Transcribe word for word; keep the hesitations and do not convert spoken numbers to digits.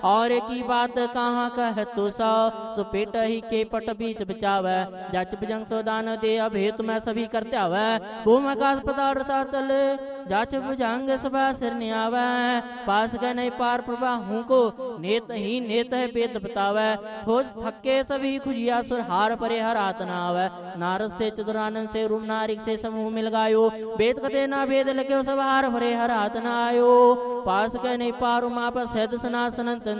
और की बात कहाँ कह तू सौ सुपेट ही के पट बीच बचावे जच भुजंग सोदान दे अभेत में सभी करते आवे भूम आकाश पताल सा चले जाच भुजंग सभा सिर न्यावे पास गए नहीं पार प्रभा हूँ को नेत ही नेत है वेद बतावे खोज थके सभी खुजिया सुर हार परे हर आतना आवे नारद से चतुरानंद से रूम नारिक से समूह मिल गायो वेद कते ना वेद लगे सब हार परे हर आतना आयो पास गए नहीं पार उमा पर सैद सनासन